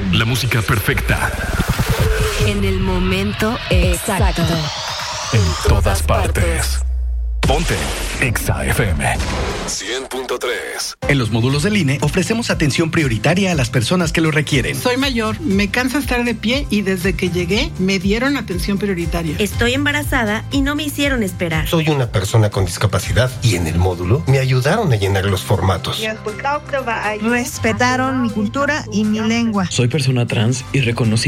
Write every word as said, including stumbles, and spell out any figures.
La música perfecta. En el momento exacto. En todas partes. Ponte Exa F M cien punto tres. En los módulos del I N E ofrecemos atención prioritaria a las personas que lo requieren. Soy mayor, me cansa estar de pie y desde que llegué me dieron atención prioritaria. Estoy embarazada y no me hicieron esperar. Soy una persona con discapacidad y en el módulo me ayudaron a llenar los formatos. Respetaron mi cultura y mi lengua. Soy persona trans y reconocí